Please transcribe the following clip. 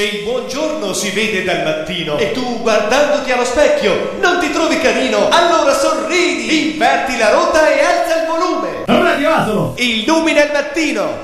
Il buongiorno si vede dal mattino e tu, guardandoti allo specchio, non ti trovi carino? Allora sorridi, inverti la rotta e alza il volume. Radio Asolo! Illumina il mattino.